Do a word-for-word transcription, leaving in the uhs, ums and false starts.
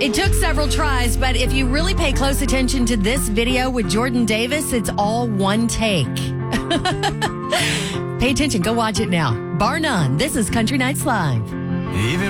It took several tries, but if you really pay close attention to this video with Jordan Davis, it's all one take. Pay attention. Go watch it now. Bar none. This is Country Nights Live. Even